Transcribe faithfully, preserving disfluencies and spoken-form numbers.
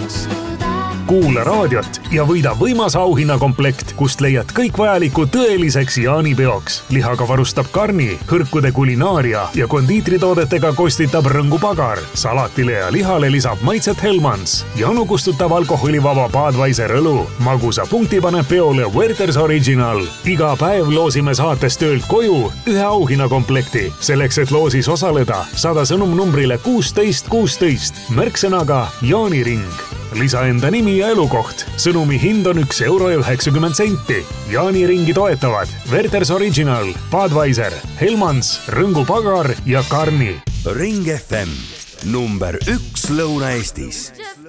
Kuula raadiot ja võida võimas auhinnakomplekt, kust leiad kõik vajaliku tõeliseks jaanipeoks. Lihaga varustab Karni, hõrkude kulinaaria ja kondiitritoodetega kostitab Rõngupagar. Salatile ja lihale lisab maitset Hellmans. Janu kustutav alkoholivaba Budweiser õlu. Magusa punkti paneb peole Werther's Original. Iga päev loosime saates töölt koju ühe auhinnakomplekti. Selleks, et loosis osaleda, saada sõnum numbrile kuusteist kuusteist. Märksõnaga Jaaniring. Lisa enda nimi ja elukoht. Sõnumi hind on üks euro ja üheksakümmend senti. Jaaniringi toetavad Werther's Original, Budweiser, Hellmans, Rõngupagar ja Karni. Ring F M, number üks Lõuna-Eestis.